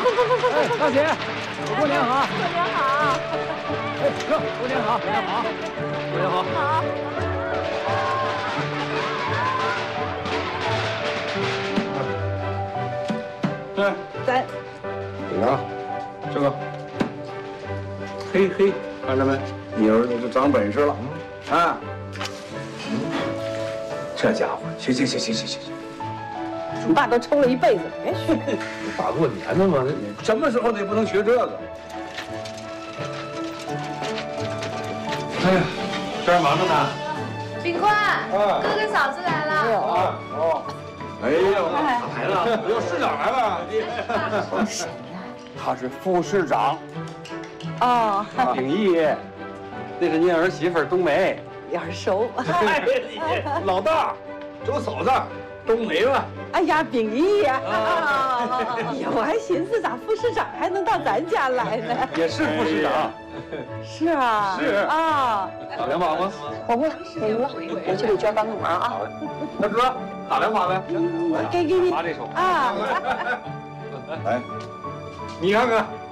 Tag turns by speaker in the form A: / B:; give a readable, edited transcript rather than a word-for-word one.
A: 大姐，过年好！
B: 过年好！
A: 哎，哥，过年好！过年好！过年好！
B: 好。
C: 对，
B: 咱
C: 你看这个，嘿嘿，看着没？你儿子就长本事了，啊！这家伙，行，
B: 你爸都抽了一辈子，别学。
C: 大过年的嘛，什么时候你不能学这个？哎呀，这儿忙着呢。
D: 秉宽，哥哥嫂子来了。
C: 哎呦，来了！哟，市长来了。
B: 谁呀？
C: 他是副市长。
B: 哦，
A: 秉义，那是您儿媳妇冬梅。
B: 眼熟。
C: 老大，这我嫂子冬梅了。
B: 哎呀，秉义呀！哎呀，我还寻思咋副市长还能到咱家来呢？
A: 也是副市长。
B: 是啊。
C: 是
B: 啊。
A: 打电话吗？
B: 我过来，给您了，我去给娟帮个忙啊。
A: 大哥，打电话呗。
B: 给你
A: 发这首
B: 啊。
C: 哎，你看看。